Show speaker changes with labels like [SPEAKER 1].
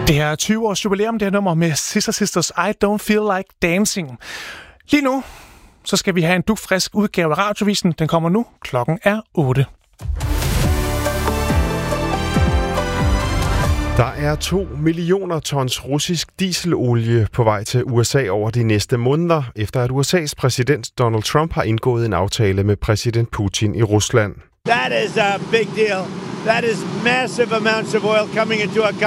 [SPEAKER 1] Det er 20 års jubilæum, det her nummer med Sister Sisters I Don't Feel Like Dancing. Lige nu, så skal vi have en dugfrisk udgave af Radiovisen. Den kommer nu. Klokken er 8.
[SPEAKER 2] Der er 2 millioner tons russisk dieselolie på vej til USA over de næste måneder, efter at USA's præsident Donald Trump har indgået en aftale med præsident Putin i Rusland.
[SPEAKER 3] That is a big deal. That is massive amounts of oil coming into our country.